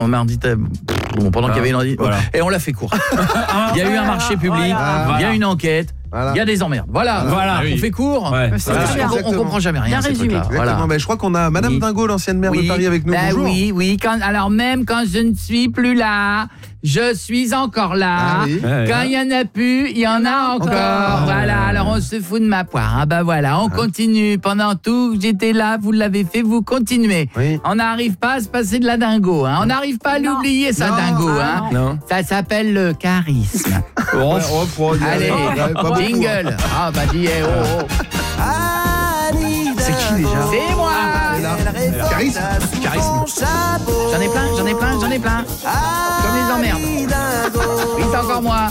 On m'a dit pendant qu'il y avait une audit, voilà. Et on l'a fait court. Il y a eu un marché public, il y a une enquête. Voilà. Il y a des emmerdes. Voilà. Oui. On fait court. Ouais. On comprend jamais rien. Bien résumé. Exactement. Mais je crois qu'on a Madame Dingo, l'ancienne maire de Paris, avec nous. Bonjour. Oui. Alors même quand je ne suis plus là, je suis encore là. Ah oui. Quand il y en a plus, il y en a encore. Voilà. Alors on se fout de ma poire. On continue. Pendant tout que j'étais là, vous l'avez fait, vous continuez. Oui. On n'arrive pas à se passer de la dingo. On n'arrive pas à l'oublier, ça, dingo. Non. Ça s'appelle le charisme. Allez, jingle. Dis C'est qui déjà? C'est moi. Charisme. J'en ai plein. Comme les emmerdes. Oui, c'est encore moi.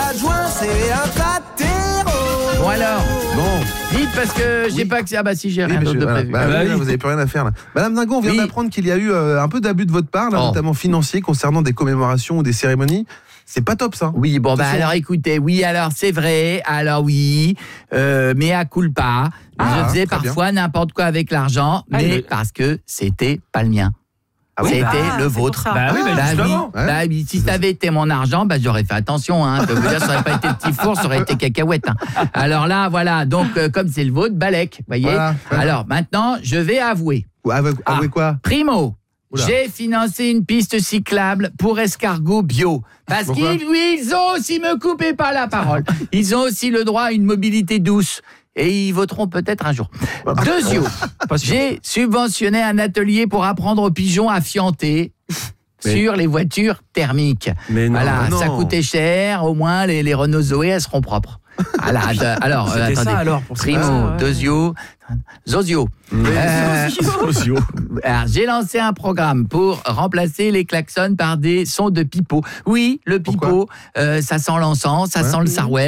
Bon alors. Vite parce que j'ai pas que... si, j'ai rien d'autre de prévu. Vous avez plus rien à faire là. Madame Dingo, on vient d'apprendre qu'il y a eu un peu d'abus de votre part, là, notamment financier, concernant des commémorations ou des cérémonies. C'est pas top ça. Oui, alors écoutez, alors c'est vrai, mais à culpa. Je faisais parfois n'importe quoi avec l'argent, mais parce que c'était pas le mien. C'était le vôtre. Justement. Si ça avait été mon argent, j'aurais fait attention. Je veux dire, ça n'aurait pas été petit four, ça aurait été cacahuète. Alors là, voilà. Donc, comme c'est le vôtre, balèque. Voyez. Voilà. Alors maintenant, je vais avouer. Avouer quoi? Primo. Oula. J'ai financé une piste cyclable pour escargots bio. Parce qu'ils ont aussi, me coupez pas la parole, ils ont aussi le droit à une mobilité douce. Et ils voteront peut-être un jour. Deuxièmement, j'ai subventionné un atelier pour apprendre aux pigeons à fianter sur les voitures thermiques. Mais non, ça coûtait cher, au moins les Renault Zoé, elles seront propres. Alors, attendez. Ça alors pour Primo, Zozio. Alors, j'ai lancé un programme pour remplacer les klaxons par des sons de pipeau. Oui, le pipeau, ça sent l'encens, ça sent le sarouel.